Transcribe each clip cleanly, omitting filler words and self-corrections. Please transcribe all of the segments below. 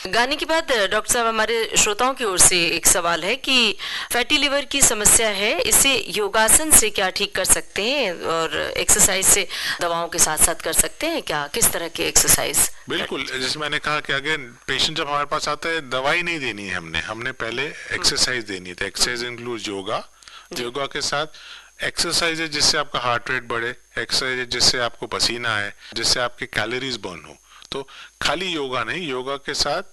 गाने के बाद डॉक्टर साहब हमारे श्रोताओं की ओर से एक सवाल है कि फैटी लिवर की समस्या है, इसे योगासन से क्या ठीक कर सकते हैं और एक्सरसाइज से दवाओं के साथ साथ कर सकते हैं क्या? किस तरह की एक्सरसाइज? बिल्कुल, जैसे मैंने कहा कि अगेन पेशेंट जब हमारे पास आता है दवाई नहीं देनी है, हमने पहले एक्सरसाइज देनी है। एक्सरसाइज इंक्लूड योगा के साथ एक्सरसाइज है जिससे आपका हार्ट रेट बढ़े, एक्सरसाइज है जिससे आपको पसीना आए, जिससे आपके कैलोरीज बर्न हो। तो खाली योगा नहीं, योगा के साथ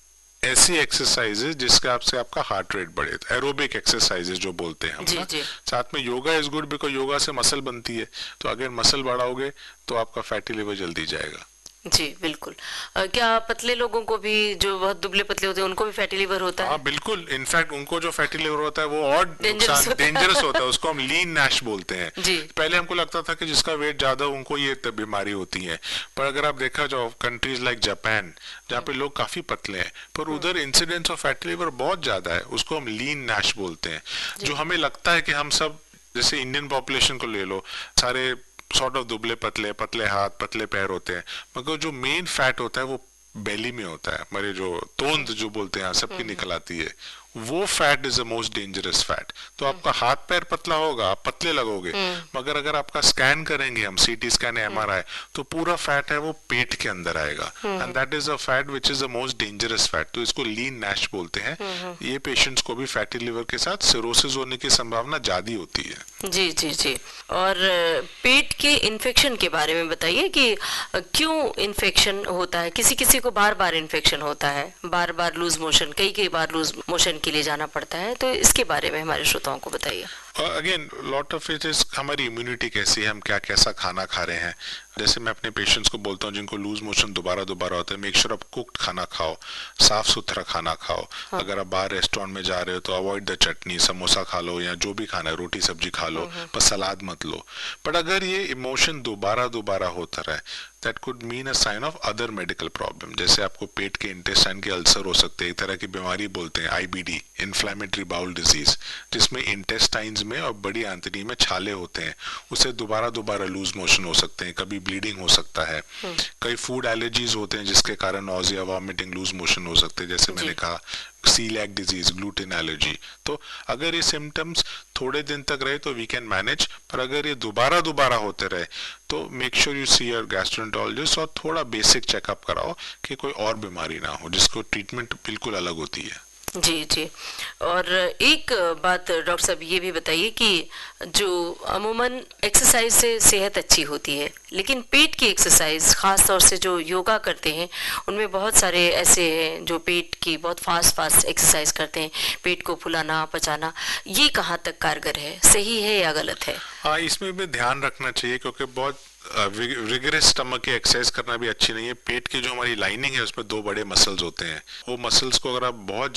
ऐसी एक्सरसाइजेज जिसके आपसे आपका हार्ट रेट बढ़े, तो एरोबिक एक्सरसाइजेज जो बोलते हैं हम ना। साथ में yoga is good because yoga से मसल बनती है, तो अगर मसल बढ़ाओगे तो आपका फैटी लिवर जल्दी जाएगा। जी बिल्कुल। क्या पतले लोगों को भी, जो बहुत दुबले पतले होते हैं, उनको भी फैटी लिवर होता है? हाँ बिल्कुल, इनफैक्ट उनको जो फैटी लिवर होता है वो और डेंजरस होता है, उसको हम लीन नैश बोलते हैं। पहले हमको लगता था कि जिसका वेट ज्यादा उनको ये बीमारी होती है, पर अगर आप देखा जाओ कंट्रीज लाइक जापान जहाँ पे लोग काफी पतले हैं पर उधर इंसिडेंस ऑफ फैटी लिवर बहुत ज्यादा है, उसको हम लीन नैश बोलते हैं। जो हमें लगता है कि हम सब, जैसे इंडियन पॉपुलेशन को ले लो, सारे सॉर्ट ऑफ दुबले पतले, पतले हाथ पतले पैर होते हैं, मगर जो मेन फैट होता है वो बेली में होता है, हमारे जो तोंद जो बोलते हैं सबकी निकल आती है, वो fat is the most dangerous fat. तो आपका हाथ पैर पतला होगा, आप पतले लगोगे, मगर अगर आपका स्कैन करेंगे हम, सीटी स्कैन एमआरआई, तो पूरा फैट है वो पेट के अंदर आएगा, and that is a fat which is the most dangerous fat. तो इसको लीन नैश बोलते हैं। ये पेशेंट्स को भी फैटी लिवर के साथ सिरोसिस होने की संभावना ज्यादा होती है। जी जी जी। और पेट के इन्फेक्शन के बारे में बताइए कि क्यों इन्फेक्शन होता है? किसी किसी को बार बार इन्फेक्शन होता है, बार बार लूज मोशन, कई बार लूज मोशन के लिए जाना पड़ता है, तो इसके बारे में हमारे श्रोताओं को बताइए। Again lot of it is हमारी इम्यूनिटी कैसी है, हम क्या कैसा खाना खा रहे हैं। जैसे मैं अपने पेशेंट्स को बोलता हूँ जिनको लूज मोशन दोबारा होता है, मेक श्योर आप कुक्ड खाना खाओ, साफ सुथरा खाना खाओ। अगर आप बाहर रेस्टोरेंट में जा रहे हो तो अवॉइड द चटनी, समोसा खा लो या जो भी खाना है, रोटी सब्जी खा लो, पर सलाद मत लो। बट अगर ये इमोशन दोबारा होता रहे, that could mean a sign of other medical problem. जैसे आपको पेट के इंटेस्टाइन के अल्सर हो सकते हैं, एक तरह की बीमारी बोलते हैं आईबीडी, इन्फ्लेमेटरी बाउल डिजीज, जिसमें इंटेस्टाइन्स में और बड़ी आंतड़ी में छाले होते हैं, उससे दोबारा लूज मोशन हो सकते हैं, कभी ब्लीडिंग हो सकता है। कई फूड एलर्जीज होते हैं जिसके कारण नॉजिया, वॉमिटिंग, लूज मोशन हो सकते हैं, जैसे मैंने कहा सीलिएक डिजीज, ग्लूटेन एलर्जी। तो अगर ये सिम्टम्स थोड़े दिन तक रहे तो वी कैन मैनेज, पर अगर ये दोबारा होते रहे तो make sure you see your gastroenterologist और थोड़ा बेसिक चेकअप कराओ कि कोई और बीमारी ना हो जिसको ट्रीटमेंट बिल्कुल अलग होती है। जी जी। और एक बात डॉक्टर साहब ये भी बताइए कि जो अमूमन एक्सरसाइज से सेहत अच्छी होती है, लेकिन पेट की एक्सरसाइज खास तौर से जो योगा करते हैं उनमें बहुत सारे ऐसे हैं जो पेट की बहुत फास्ट एक्सरसाइज करते हैं, पेट को फुलाना पचाना, ये कहाँ तक कारगर है, सही है या गलत है? हाँ, इसमें भी ध्यान रखना चाहिए क्योंकि बहुत रिगरस स्टमक की एक्सरसाइज करना भी अच्छी नहीं है। पेट की जो हमारी लाइनिंग है उसमें दो बड़े मसल्स होते हैं, वो मसल्स को अगर आप बहुत